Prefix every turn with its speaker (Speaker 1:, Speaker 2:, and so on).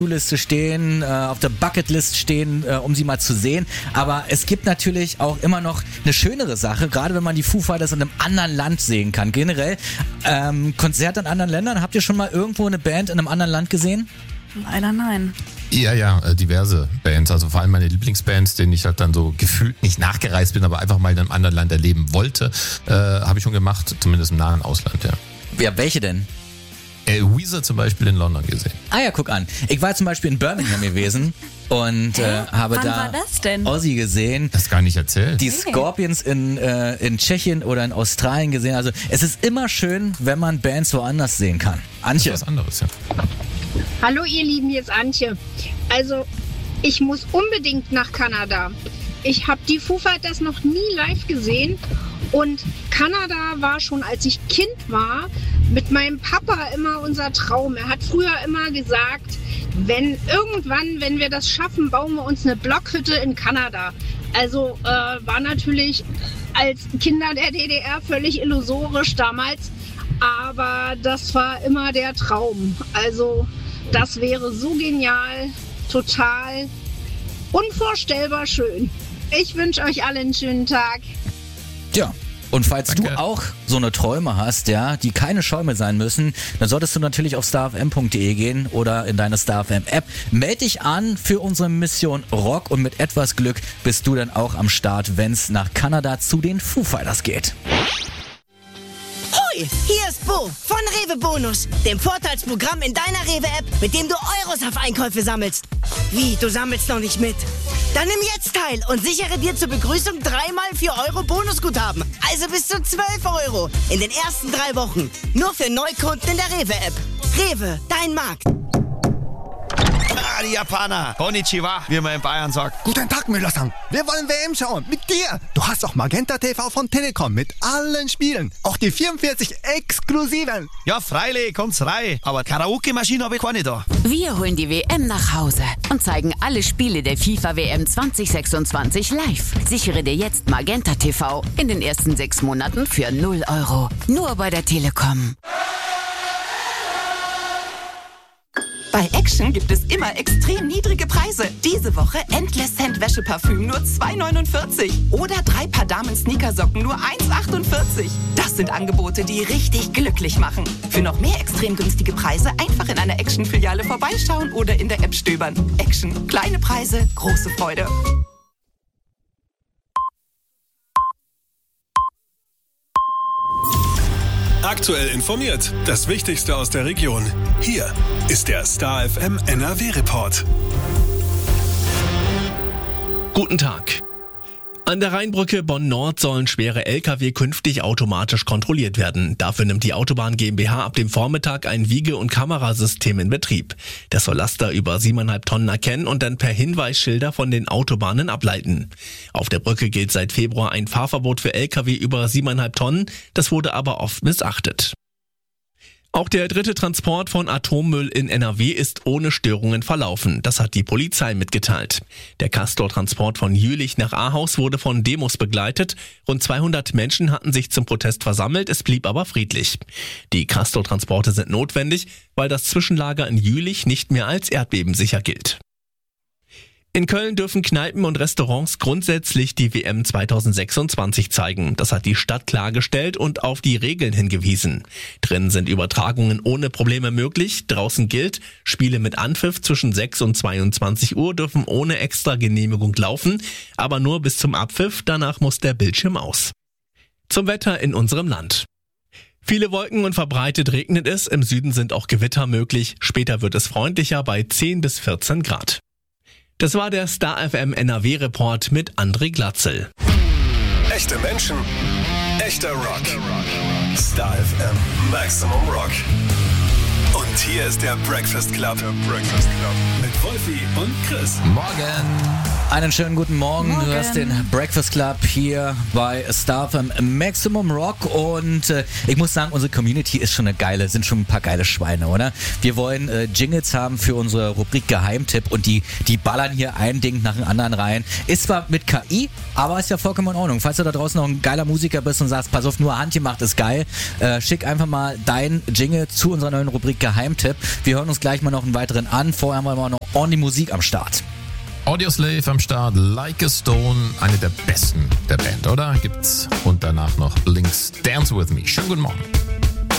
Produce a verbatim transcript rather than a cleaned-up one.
Speaker 1: Liste stehen, äh, auf der Bucketlist stehen, äh, um sie mal zu sehen. Aber es gibt natürlich auch immer noch eine schönere Sache, gerade wenn man die Foo Fighters in einem anderen Land sehen kann. Generell ähm, Konzerte in anderen Ländern. Habt ihr schon mal irgendwo eine Band in einem anderen Land gesehen?
Speaker 2: Leider nein.
Speaker 3: Ja, ja, äh, diverse Bands. Also vor allem meine Lieblingsbands, denen ich halt dann so gefühlt nicht nachgereist bin, aber einfach mal in einem anderen Land erleben wollte, äh, habe ich schon gemacht, zumindest im nahen Ausland, ja.
Speaker 1: Ja, welche denn?
Speaker 3: Äh, Weezer zum Beispiel in London gesehen.
Speaker 1: Ah ja, guck an. Ich war zum Beispiel in Birmingham gewesen und äh, habe
Speaker 2: Wann
Speaker 1: da
Speaker 2: war das denn?
Speaker 1: Ozzy gesehen.
Speaker 3: Das gar nicht erzählt.
Speaker 1: Die Scorpions in, äh, in Tschechien oder in Australien gesehen. Also es ist immer schön, wenn man Bands woanders sehen kann. Antje.
Speaker 3: Das ist was anderes, ja.
Speaker 4: Hallo ihr Lieben, hier ist Antje. Also ich muss unbedingt nach Kanada. Ich habe die Foo Fighters noch nie live gesehen und Kanada war schon, als ich Kind war, mit meinem Papa immer unser Traum. Er hat früher immer gesagt, wenn irgendwann, wenn wir das schaffen, bauen wir uns eine Blockhütte in Kanada. Also äh, war natürlich als Kinder der D D R völlig illusorisch damals, aber das war immer der Traum. Also das wäre so genial, total unvorstellbar schön. Ich wünsche euch alle einen schönen Tag.
Speaker 1: Ja. Und falls
Speaker 3: Danke.
Speaker 1: du auch so eine Träume hast, ja, die keine Schäume sein müssen, dann solltest du natürlich auf starfm punkt de gehen oder in deine StarFM App. Meld dich an für unsere Mission Rock und mit etwas Glück bist du dann auch am Start, wenn's nach Kanada zu den Foo Fighters geht.
Speaker 5: Hoi, hier ist Bo von Rewe Bonus, dem Vorteilsprogramm in deiner Rewe-App, mit dem du Euros auf Einkäufe sammelst. Wie, du sammelst noch nicht mit? Dann nimm jetzt teil und sichere dir zur Begrüßung dreimal vier Euro Bonusguthaben. Also bis zu zwölf Euro in den ersten drei Wochen. Nur für Neukunden in der Rewe-App. Rewe, dein Markt.
Speaker 6: Ah, die Japaner. Konnichiwa, wie man in Bayern sagt.
Speaker 7: Guten Tag, Müller-san. Wir wollen W M schauen. Mit dir. Du hast auch Magenta T V von Telekom mit allen Spielen. Auch die vierundvierzig exklusiven.
Speaker 6: Ja, freilich, kommt's rein. Aber Karaoke-Maschine habe ich keine da.
Speaker 8: Wir holen die W M nach Hause und zeigen alle Spiele der FIFA W M zwanzig sechsundzwanzig live. Sichere dir jetzt Magenta T V in den ersten sechs Monaten für null Euro. Nur bei der Telekom.
Speaker 9: Bei Action gibt es immer extrem niedrige Preise. Diese Woche Endless Scent Wäscheparfüm nur zwei neunundvierzig. Oder drei Paar Damen-Sneakersocken nur eins achtundvierzig. Das sind Angebote, die richtig glücklich machen. Für noch mehr extrem günstige Preise einfach in einer Action-Filiale vorbeischauen oder in der App stöbern. Action. Kleine Preise, große Freude.
Speaker 10: Aktuell informiert. Das Wichtigste aus der Region. Hier ist der StarFM N R W-Report.
Speaker 11: Guten Tag. An der Rheinbrücke Bonn-Nord sollen schwere L K W künftig automatisch kontrolliert werden. Dafür nimmt die Autobahn GmbH ab dem Vormittag ein Wiege- und Kamerasystem in Betrieb. Das soll Laster über siebeneinhalb Tonnen erkennen und dann per Hinweisschilder von den Autobahnen ableiten. Auf der Brücke gilt seit Februar ein Fahrverbot für L K W über siebeneinhalb Tonnen. Das wurde aber oft missachtet. Auch der dritte Transport von Atommüll in N R W ist ohne Störungen verlaufen. Das hat die Polizei mitgeteilt. Der Castor-Transport von Jülich nach Ahaus wurde von Demos begleitet. Rund zweihundert Menschen hatten sich zum Protest versammelt, es blieb aber friedlich. Die Castor-Transporte sind notwendig, weil das Zwischenlager in Jülich nicht mehr als erdbebensicher gilt. In Köln dürfen Kneipen und Restaurants grundsätzlich die W M zweitausendsechsundzwanzig zeigen. Das hat die Stadt klargestellt und auf die Regeln hingewiesen. Drin sind Übertragungen ohne Probleme möglich. Draußen gilt, Spiele mit Anpfiff zwischen sechs und zweiundzwanzig Uhr dürfen ohne extra Genehmigung laufen, aber nur bis zum Abpfiff. Danach muss der Bildschirm aus. Zum Wetter in unserem Land. Viele Wolken und verbreitet regnet es. Im Süden sind auch Gewitter möglich. Später wird es freundlicher bei zehn bis vierzehn Grad. Das war der StarFM N R W-Report mit André Glatzel.
Speaker 10: Echte Menschen, echter Rock. StarFM Maximum Rock. Und hier ist der Breakfast Club. Der Breakfast Club. Mit Wolfi und Chris.
Speaker 3: Morgen.
Speaker 1: Einen schönen guten Morgen.
Speaker 2: Morgen.
Speaker 1: Du hörst den Breakfast Club hier bei StarFM Maximum Rock und äh, ich muss sagen, unsere Community ist schon eine geile, sind schon ein paar geile Schweine, oder? Wir wollen äh, Jingles haben für unsere Rubrik Geheimtipp und die, die ballern hier ein Ding nach dem anderen rein. Ist zwar mit K I, aber ist ja vollkommen in Ordnung. Falls du da draußen noch ein geiler Musiker bist und sagst, pass auf, nur handgemacht ist geil, äh, schick einfach mal dein Jingle zu unserer neuen Rubrik Geheimtipp. Wir hören uns gleich mal noch einen weiteren an. Vorher haben wir mal noch ordentlich Musik am Start.
Speaker 3: Audioslave am Start, Like a Stone, eine der besten der Band, oder? Gibt's und danach noch Blink's Dance With Me. Schönen guten Morgen.